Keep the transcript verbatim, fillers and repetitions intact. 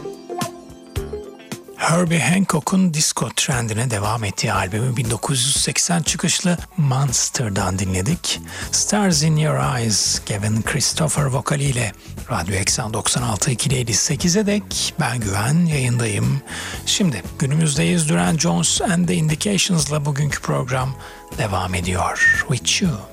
Herbie Hancock'un disco trendine devam ettiği albümü bin dokuz yüz seksen çıkışlı Monster'dan dinledik. Stars in Your Eyes, Gavin Christopher vokaliyle Radyo Eksen doksan altı iki yedi sekize dek ben Güven yayındayım. Şimdi günümüzdeyiz. Duran Jones and the Indications'la bugünkü program devam ediyor. With You.